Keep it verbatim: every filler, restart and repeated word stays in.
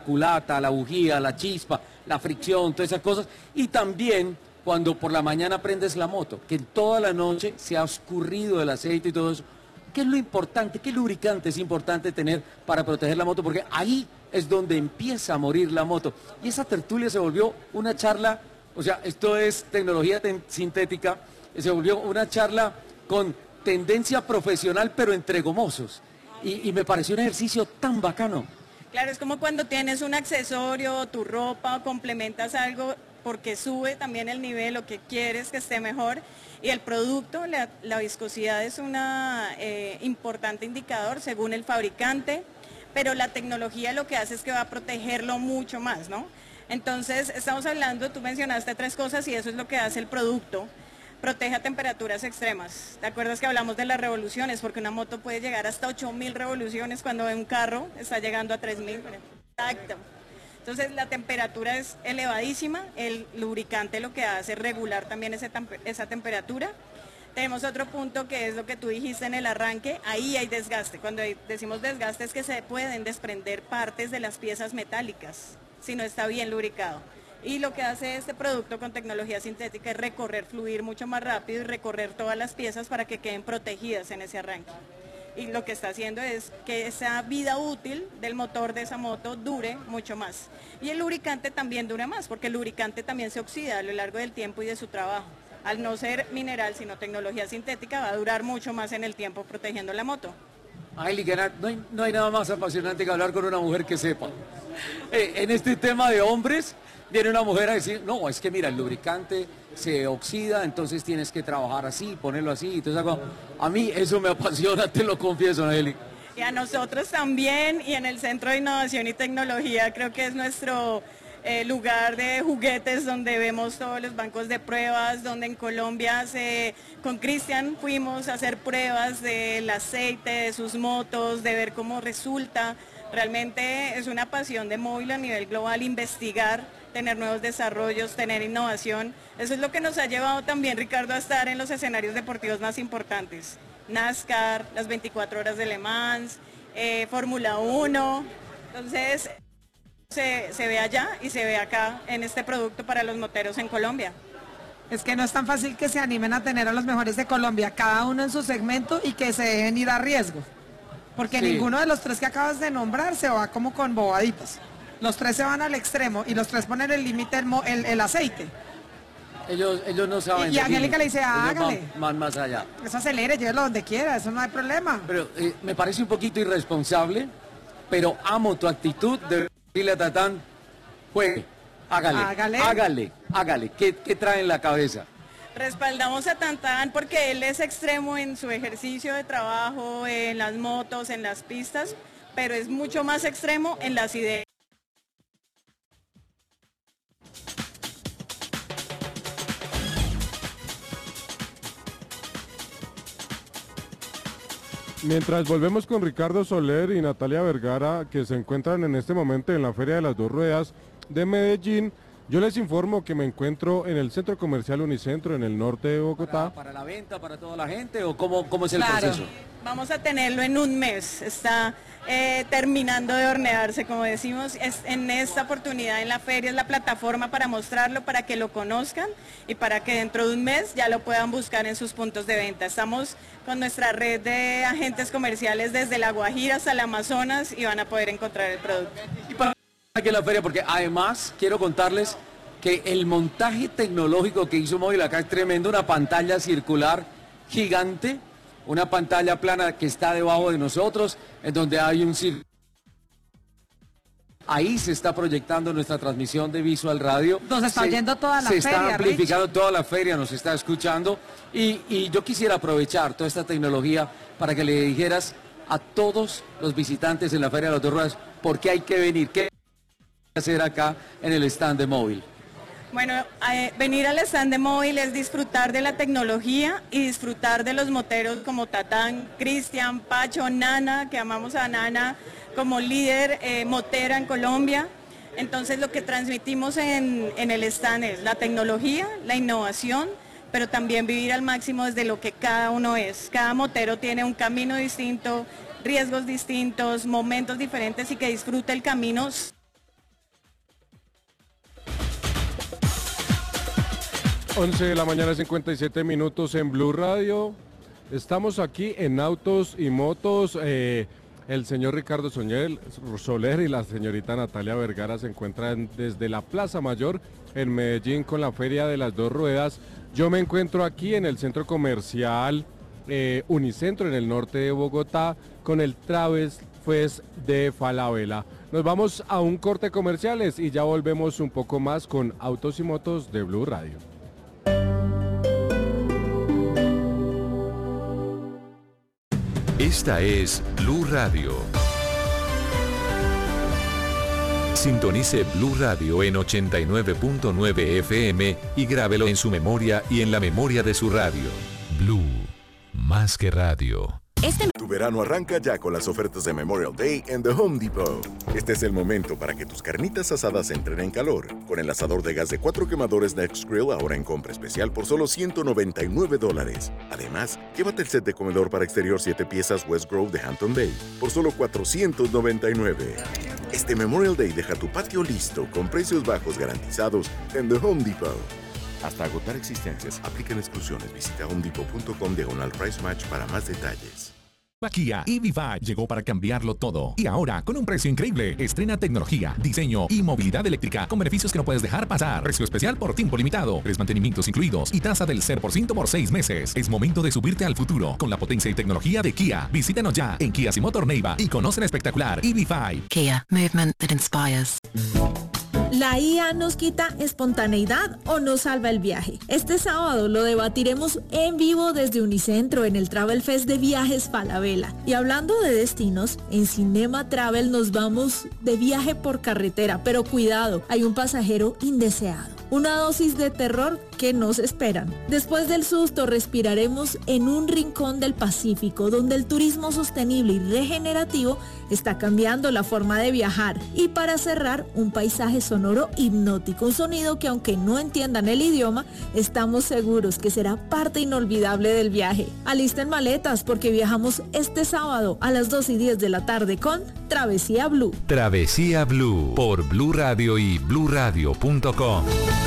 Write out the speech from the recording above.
culata, la bujía, la chispa, la fricción, todas esas cosas. Y también cuando por la mañana prendes la moto, que toda la noche se ha escurrido el aceite y todo eso. ¿Qué es lo importante? ¿Qué lubricante es importante tener para proteger la moto? Porque ahí es donde empieza a morir la moto. Y esa tertulia se volvió una charla, o sea, esto es tecnología sintética, se volvió una charla con tendencia profesional, pero entre gomosos. Y, y me pareció un ejercicio tan bacano. Claro, es como cuando tienes un accesorio, tu ropa, o complementas algo porque sube también el nivel o que quieres que esté mejor. Y el producto, la, la viscosidad es un eh, importante indicador según el fabricante, pero la tecnología lo que hace es que va a protegerlo mucho más, ¿no? Entonces, estamos hablando, tú mencionaste tres cosas y eso es lo que hace el producto. Protege a temperaturas extremas. ¿Te acuerdas que hablamos de las revoluciones? Porque una moto puede llegar hasta ocho mil revoluciones cuando un carro está llegando a tres mil. Exacto. Entonces la temperatura es elevadísima, el lubricante lo que hace es regular también ese, esa temperatura. Tenemos otro punto que es lo que tú dijiste en el arranque, ahí hay desgaste. Cuando decimos desgaste es que se pueden desprender partes de las piezas metálicas si no está bien lubricado. Y lo que hace este producto con tecnología sintética es recorrer, fluir mucho más rápido y recorrer todas las piezas para que queden protegidas en ese arranque. Y lo que está haciendo es que esa vida útil del motor de esa moto dure mucho más. Y el lubricante también dura más, porque el lubricante también se oxida a lo largo del tiempo y de su trabajo. Al no ser mineral, sino tecnología sintética, va a durar mucho más en el tiempo protegiendo la moto. Ay, Liguera, no hay, no hay nada más apasionante que hablar con una mujer que sepa. Eh, en este tema de hombres, viene una mujer a decir, no, es que mira, el lubricante se oxida, entonces tienes que trabajar así, ponerlo así, y todo eso. A mí eso me apasiona, te lo confieso, Angélica. Y a nosotros también, y en el Centro de Innovación y Tecnología creo que es nuestro eh, lugar de juguetes donde vemos todos los bancos de pruebas, donde en Colombia se, con Cristian fuimos a hacer pruebas del aceite, de sus motos, de ver cómo resulta. Realmente es una pasión de Móvil a nivel global investigar, tener nuevos desarrollos, tener innovación. Eso es lo que nos ha llevado también, Ricardo, a estar en los escenarios deportivos más importantes. NASCAR, las veinticuatro horas de Le Mans, eh, Fórmula uno. Entonces, se, se ve allá y se ve acá en este producto para los moteros en Colombia. Es que no es tan fácil que se animen a tener a los mejores de Colombia, cada uno en su segmento y que se dejen ir a riesgo. Porque sí. Ninguno de los tres que acabas de nombrar se va como con bobaditas. Los tres se van al extremo y los tres ponen el límite el, el, el aceite. Ellos, ellos no saben. Y, y Angélica le dice, hágale. Van, van más allá. Eso acelere, llévelo donde quiera, eso no hay problema. Pero eh, me parece un poquito irresponsable, pero amo tu actitud de decirle a Tatán, juegue, hágale, hágale, hágale, hágale. ¿Qué, qué trae en la cabeza? Respaldamos a Tatán porque él es extremo en su ejercicio de trabajo, en las motos, en las pistas, pero es mucho más extremo en las ideas. Mientras volvemos con Ricardo Soler y Natalia Vergara, que se encuentran en este momento en la Feria de las Dos Ruedas de Medellín, yo les informo que me encuentro en el Centro Comercial Unicentro, en el norte de Bogotá. ¿Para, para la venta, para toda la gente o cómo, cómo es el claro. proceso? Vamos a tenerlo en un mes, está eh, terminando de hornearse, como decimos, es en esta oportunidad en la feria es la plataforma para mostrarlo, para que lo conozcan y para que dentro de un mes ya lo puedan buscar en sus puntos de venta. Estamos con nuestra red de agentes comerciales desde La Guajira hasta el Amazonas y van a poder encontrar el producto. Y para aquí en la feria, porque además quiero contarles que el montaje tecnológico que hizo Móvil acá es tremendo, una pantalla circular gigante, una pantalla plana que está debajo de nosotros, en donde hay un círculo. Ahí se está proyectando nuestra transmisión de Visual Radio. Nos está oyendo toda la feria, Se está amplificando Rich. toda la feria, nos está escuchando. Y, y yo quisiera aprovechar toda esta tecnología para que le dijeras a todos los visitantes en la Feria de las Dos Ruedas por qué hay que venir, qué hay que hacer acá en el stand de Móvil. Bueno, eh, venir al stand de Móvil es disfrutar de la tecnología y disfrutar de los moteros como Tatán, Cristian, Pacho, Nana, que amamos a Nana como líder eh, motera en Colombia. Entonces lo que transmitimos en, en el stand es la tecnología, la innovación, pero también vivir al máximo desde lo que cada uno es. Cada motero tiene un camino distinto, riesgos distintos, momentos diferentes y que disfrute el camino once de la mañana, cincuenta y siete minutos en Blue Radio. Estamos aquí en Autos y Motos. Eh, el señor Ricardo Soler, Soler y la señorita Natalia Vergara se encuentran desde la Plaza Mayor en Medellín con la Feria de las Dos Ruedas. Yo me encuentro aquí en el centro comercial eh, Unicentro en el norte de Bogotá con el Travel Fest de Falabella. Nos vamos a un corte comerciales y ya volvemos un poco más con Autos y Motos de Blue Radio. Esta es Blue Radio. Sintonice Blue Radio en ochenta y nueve punto nueve F M y grábelo en su memoria y en la memoria de su radio. Blue, más que radio. Este... Tu verano arranca ya con las ofertas de Memorial Day en The Home Depot. Este es el momento para que tus carnitas asadas entren en calor. Con el asador de gas de cuatro quemadores Next Grill ahora en compra especial por solo ciento noventa y nueve dólares. Además, llévate el set de comedor para exterior siete piezas West Grove de Hampton Bay por solo cuatrocientos noventa y nueve. Este Memorial Day deja tu patio listo con precios bajos garantizados en The Home Depot. Hasta agotar existencias, aplican exclusiones. Visita homedepot punto com diagonal price match para más detalles. Kia E V cinco llegó para cambiarlo todo. Y ahora, con un precio increíble, estrena tecnología, diseño y movilidad eléctrica con beneficios que no puedes dejar pasar. Precio especial por tiempo limitado, tres mantenimientos incluidos y tasa del cero por ciento por seis meses. Es momento de subirte al futuro con la potencia y tecnología de Kia. Visítanos ya en Kia Simotor Neiva y conoce la espectacular E V cinco. Kia, movement that inspires. ¿La I A nos quita espontaneidad o nos salva el viaje? Este sábado lo debatiremos en vivo desde Unicentro en el Travel Fest de Viajes Falabella. Y hablando de destinos, en Cinema Travel nos vamos de viaje por carretera, pero cuidado, hay un pasajero indeseado. Una dosis de terror que nos esperan. Después del susto respiraremos en un rincón del Pacífico donde el turismo sostenible y regenerativo está cambiando la forma de viajar. Y para cerrar, un paisaje sonoro hipnótico, un sonido que aunque no entiendan el idioma, estamos seguros que será parte inolvidable del viaje. Alisten maletas porque viajamos este sábado a las dos y diez de la tarde con Travesía Blue. Travesía Blue por Blue Radio y blue radio punto com.